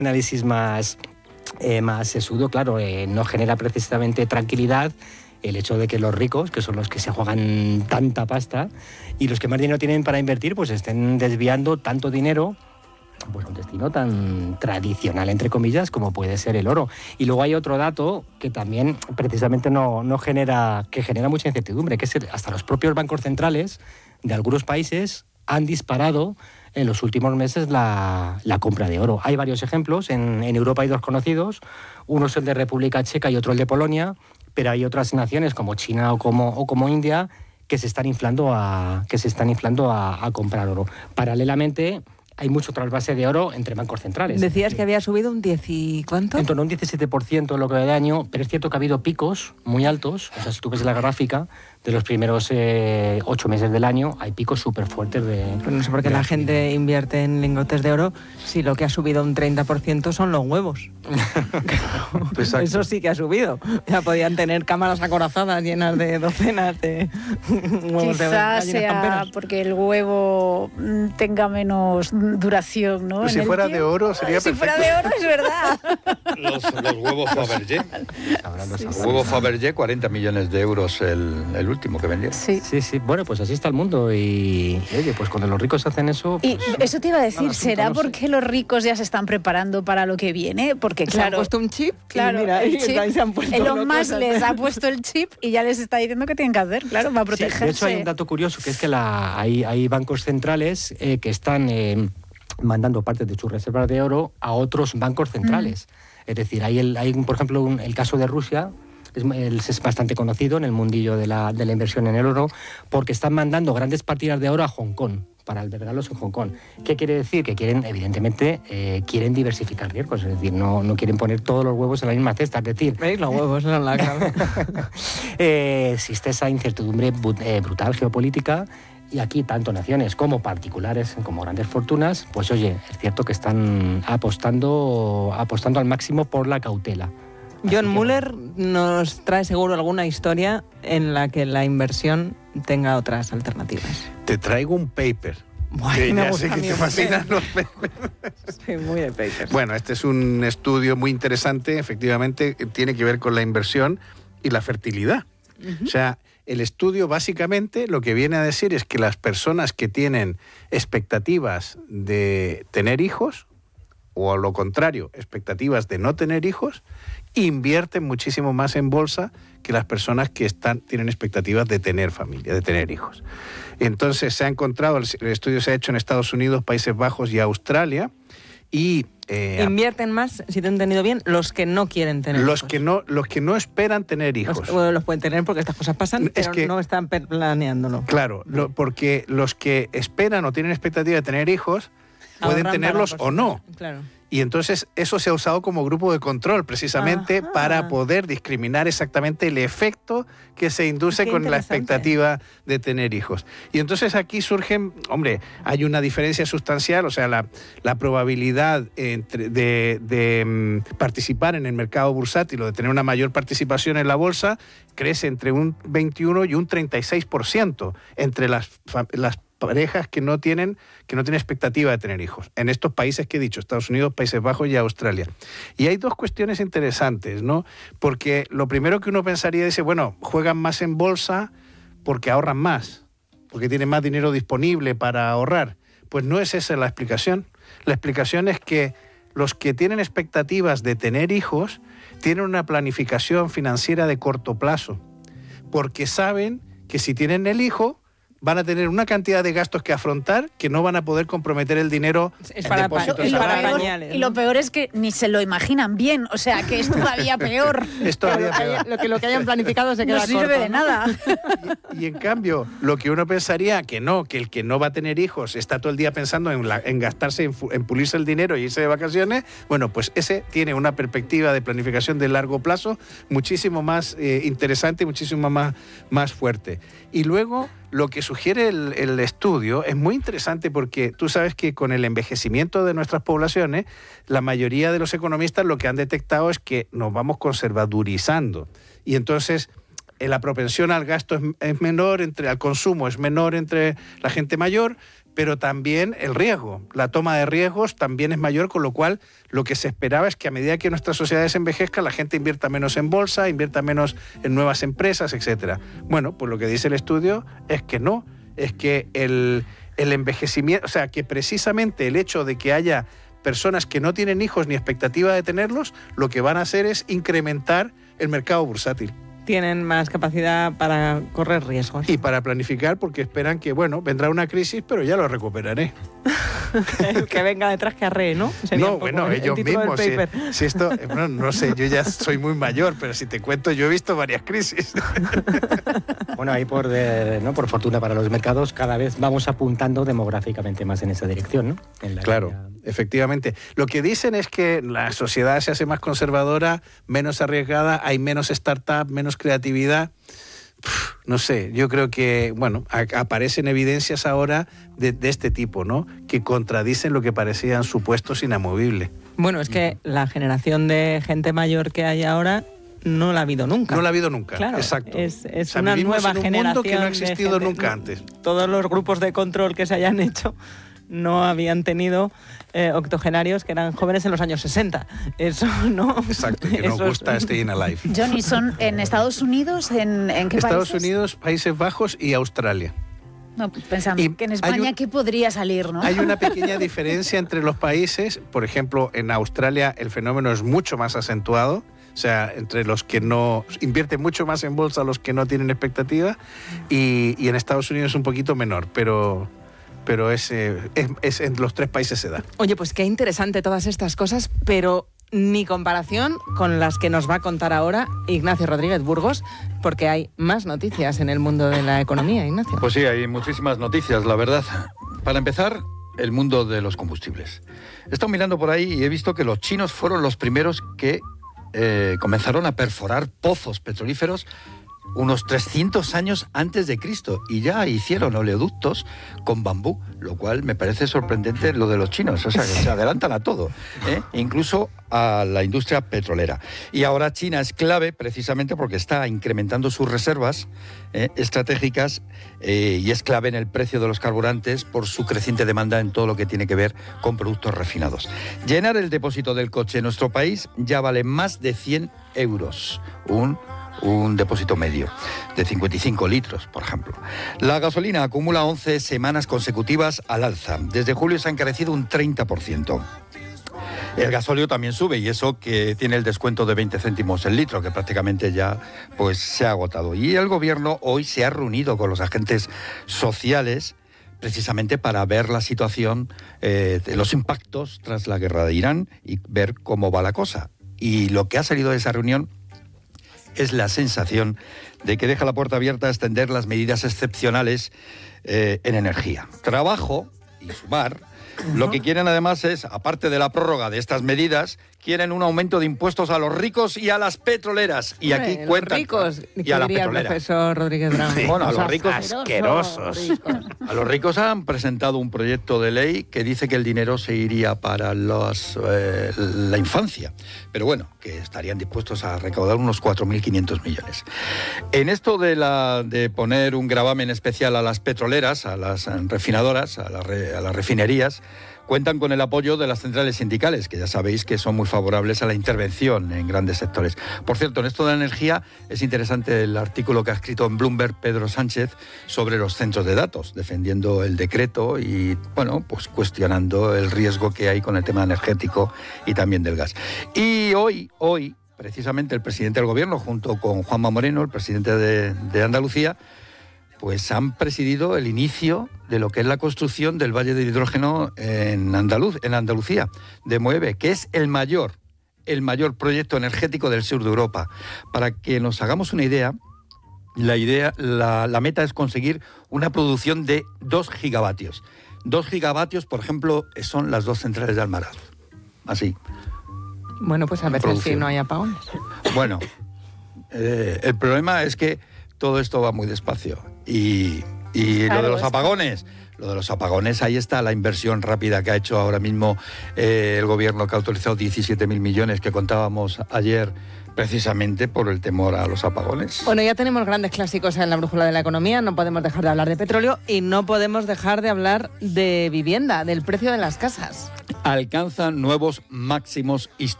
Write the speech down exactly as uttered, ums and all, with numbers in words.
análisis más, eh, más sesudo, claro, eh, no genera precisamente tranquilidad el hecho de que los ricos, que son los que se juegan tanta pasta, y los que más dinero tienen para invertir, pues estén desviando tanto dinero pues un destino tan tradicional, entre comillas, como puede ser el oro. Y luego hay otro dato que también precisamente no, no genera, que genera mucha incertidumbre, que es el, hasta los propios bancos centrales de algunos países han disparado en los últimos meses la, la compra de oro. Hay varios ejemplos, en, en Europa hay dos conocidos, uno es el de República Checa y otro el de Polonia, pero hay otras naciones como China o como, o como India que se están inflando a, que se están inflando a, a comprar oro. Paralelamente, hay mucho trasvase de oro entre bancos centrales. Decías que había subido un diez y ¿cuánto? En torno a un diecisiete por ciento en lo que va de año, pero es cierto que ha habido picos muy altos. O sea, si tú ves la gráfica de los primeros eh, ocho meses del año, hay picos súper fuertes de... Pues no sé por qué la gente invierte en lingotes de oro si lo que ha subido un treinta por ciento son los huevos. Eso sí que ha subido. Ya podían tener cámaras acorazadas llenas de docenas de huevos. Quizás de sea camperas. porque el huevo tenga menos duración, ¿no? Pues si fuera de oro sería si perfecto. fuera de oro es verdad. Los, los huevos Fabergé. Sí, Los sí. huevos Fabergé, cuarenta millones de euros el, el último que vendió. Sí. Sí, sí. Bueno, pues así está el mundo y, y, oye, pues cuando los ricos hacen eso... Y Pues, eso te iba a decir, nada, ¿será no sé. porque los ricos ya se están preparando para lo que viene? Porque Se han claro, puesto un chip claro, y mira, el y chip, ahí se han puesto Elon locos. Musk les ha puesto el chip y ya les está diciendo qué tienen que hacer, claro, para Sí, protegerse. de hecho, hay un dato curioso, que es que la, hay, hay bancos centrales eh, que están eh, mandando parte de sus reservas de oro a otros bancos centrales. Mm. Es decir, hay, el, hay por ejemplo, un, el caso de Rusia, es, es bastante conocido en el mundillo de la, de la inversión en el oro, porque están mandando grandes partidas de oro a Hong Kong, para albergarlos en Hong Kong. ¿Qué quiere decir? Que quieren, evidentemente, eh, quieren diversificar riesgos, es decir, no, no quieren poner todos los huevos en la misma cesta, es decir... ¿Veis? Los huevos en la cara. eh, existe esa incertidumbre eh, brutal geopolítica, y aquí tanto naciones como particulares, como grandes fortunas, pues oye, es cierto que están apostando, apostando al máximo por la cautela. John Muller nos trae seguro alguna historia en la que la inversión tenga otras alternativas. Te traigo un paper. Bueno, que me ya gusta sé a que mí te un fascinan paper. los papers. Sí, muy de papers. Bueno, este es un estudio muy interesante, efectivamente, que tiene que ver con la inversión y la fertilidad. Uh-huh. O sea, el estudio básicamente lo que viene a decir es que las personas que tienen expectativas de tener hijos, o a lo contrario, expectativas de no tener hijos, invierten muchísimo más en bolsa que las personas que están, tienen expectativas de tener familia, de tener hijos. Entonces se ha encontrado, el estudio se ha hecho en Estados Unidos, Países Bajos y Australia, y... Eh, invierten más, si te he entendido bien, los que no quieren tener los hijos. Que no, los que no esperan tener hijos. Los, bueno, los pueden tener porque estas cosas pasan, es pero que, no están planeándolo. Claro, lo, porque los que esperan o tienen expectativa de tener hijos pueden Ahorran tenerlos para o no. Claro. Y entonces eso se ha usado como grupo de control precisamente Ajá. para poder discriminar exactamente el efecto que se induce Qué con la interesante. expectativa de tener hijos. Y entonces aquí surgen, hombre, hay una diferencia sustancial, o sea, la, la probabilidad entre, de, de um, participar en el mercado bursátil o de tener una mayor participación en la bolsa crece entre un veintiuno y un treinta y seis por ciento entre las, las parejas que no tienen que no tienen expectativa de tener hijos, en estos países que he dicho, Estados Unidos, Países Bajos y Australia. Y hay dos cuestiones interesantes, ¿no? Porque lo primero que uno pensaría es, bueno, juegan más en bolsa porque ahorran más, porque tienen más dinero disponible para ahorrar. Pues no es esa la explicación. La explicación es que los que tienen expectativas de tener hijos tienen una planificación financiera de corto plazo, porque saben que si tienen el hijo van a tener una cantidad de gastos que afrontar que no van a poder comprometer el dinero Es en para depósitos pa- y, es lo a para largo. peor, pañales, y lo ¿no? peor es que ni se lo imaginan bien, o sea, que es todavía peor. Es todavía Lo que peor. haya- Lo que, lo que hayan planificado se No queda sirve corto, de ¿no? nada. Y, y en cambio, lo que uno pensaría que no, que el que no va a tener hijos está todo el día pensando en, la, en gastarse, en, fu- en pulirse el dinero y irse de vacaciones, bueno, pues ese tiene una perspectiva de planificación de largo plazo muchísimo más eh, interesante y muchísimo más, más fuerte. Y luego, lo que sugiere el, el estudio es muy interesante porque tú sabes que con el envejecimiento de nuestras poblaciones, la mayoría de los economistas lo que han detectado es que nos vamos conservadurizando. Y entonces la propensión al gasto es, es menor, entre, al consumo es menor entre la gente mayor, pero también el riesgo. La toma de riesgos también es mayor, con lo cual lo que se esperaba es que a medida que nuestras sociedades envejezcan, la gente invierta menos en bolsa, invierta menos en nuevas empresas, etcétera. Bueno, pues lo que dice el estudio es que no, es que el, el envejecimiento, o sea, que precisamente el hecho de que haya personas que no tienen hijos ni expectativa de tenerlos, lo que van a hacer es incrementar el mercado bursátil. Tienen más capacidad para correr riesgos. Y para planificar, porque esperan que, bueno, vendrá una crisis, pero ya lo recuperaré. El que venga detrás que arree, ¿no? Sería no, un poco bueno, el, ellos el título mismos. del Si, paper. si esto, bueno, no sé, yo ya soy muy mayor, pero si te cuento, yo he visto varias crisis. Bueno, ahí por, de, ¿no? por fortuna para los mercados, cada vez vamos apuntando demográficamente más en esa dirección, ¿no? En la Claro. línea... Efectivamente. Lo que dicen es que la sociedad se hace más conservadora, menos arriesgada, hay menos startup, menos creatividad. Uf, no sé, yo creo que, bueno, a, aparecen evidencias ahora de, de este tipo, ¿no? Que contradicen lo que parecían supuestos inamovibles. Bueno, es que la generación de gente mayor que hay ahora no la ha habido nunca. No la ha habido nunca, claro, exacto. Es, es o sea, una vivimos nueva en un generación mundo que no ha existido de gente, nunca antes. Todos los grupos de control que se hayan hecho no habían tenido eh, octogenarios que eran jóvenes en los años sesenta. Eso no... Exacto, que nos gusta es... Staying Alive. Johnny, ¿son en Estados Unidos? ¿En, en qué Estados países? Unidos, Países Bajos y Australia. No, pensando Y que en España, un, ¿qué podría salir, no? Hay una pequeña diferencia entre los países. Por ejemplo, en Australia el fenómeno es mucho más acentuado. O sea, entre los que no invierten mucho más en bolsa, los que no tienen expectativa. Y, y en Estados Unidos es un poquito menor, pero... pero es, eh, es, es en los tres países se da. Oye, pues qué interesante todas estas cosas, pero ni comparación con las que nos va a contar ahora Ignacio Rodríguez Burgos, porque hay más noticias en el mundo de la economía, Ignacio. Pues sí, hay muchísimas noticias, la verdad. Para empezar, el mundo de los combustibles. He estado mirando por ahí y he visto que los chinos fueron los primeros que eh, comenzaron a perforar pozos petrolíferos unos trescientos años antes de Cristo, y ya hicieron oleoductos con bambú, lo cual me parece sorprendente lo de los chinos, o sea, que se adelantan a todo, ¿eh? Incluso a la industria petrolera. Y ahora China es clave precisamente porque está incrementando sus reservas ¿eh? estratégicas eh, y es clave en el precio de los carburantes por su creciente demanda en todo lo que tiene que ver con productos refinados. Llenar el depósito del coche en nuestro país ya vale más de cien euros, un un depósito medio de cincuenta y cinco litros, por ejemplo. La gasolina acumula once semanas consecutivas al alza. Desde julio se ha encarecido un treinta por ciento. El gasóleo también sube, y eso que tiene el descuento de veinte céntimos el litro, que prácticamente ya pues, se ha agotado. Y el gobierno hoy se ha reunido con los agentes sociales precisamente para ver la situación, eh, de los impactos tras la guerra de Irán y ver cómo va la cosa. Y lo que ha salido de esa reunión es la sensación de que deja la puerta abierta a extender las medidas excepcionales eh, en energía. Trabajo y sumar. Lo que quieren además es, aparte de la prórroga de estas medidas, quieren un aumento de impuestos a los ricos y a las petroleras. Y aquí Hombre, cuentan... los ricos, y a las diría el petroleras. profesor Rodríguez Brown. Sí. Bueno, a los ricos asquerosos. A los ricos han presentado un proyecto de ley que dice que el dinero se iría para los, eh, la infancia. Pero bueno, que estarían dispuestos a recaudar unos cuatro mil quinientos millones. En esto de, la, de poner un gravamen especial a las petroleras, a las refinadoras, a, la re, a las refinerías, cuentan con el apoyo de las centrales sindicales, que ya sabéis que son muy favorables a la intervención en grandes sectores. Por cierto, en esto de la energía es interesante el artículo que ha escrito en Bloomberg Pedro Sánchez sobre los centros de datos, defendiendo el decreto y, bueno, pues cuestionando el riesgo que hay con el tema energético y también del gas. Y hoy, hoy, precisamente el presidente del gobierno, junto con Juanma Moreno, el presidente de, de Andalucía, pues han presidido el inicio de lo que es la construcción del Valle del Hidrógeno en, Andaluz, en Andalucía, de Moeve, que es el mayor, el mayor proyecto energético del sur de Europa. Para que nos hagamos una idea, la, idea, la, la meta es conseguir una producción de dos gigavatios. Dos gigavatios, por ejemplo, son las dos centrales de Almaraz. Así. Bueno, pues a veces Producción. sí no hay apagones. Bueno, eh, el problema es que todo esto va muy despacio y, Y Claro, lo de los es que- apagones, lo de los apagones, ahí está la inversión rápida que ha hecho ahora mismo eh, el gobierno, que ha autorizado diecisiete mil millones que contábamos ayer, precisamente por el temor a los apagones. Bueno, ya tenemos grandes clásicos en la brújula de la economía, no podemos dejar de hablar de petróleo y no podemos dejar de hablar de vivienda, del precio de las casas. Alcanzan nuevos máximos históricos.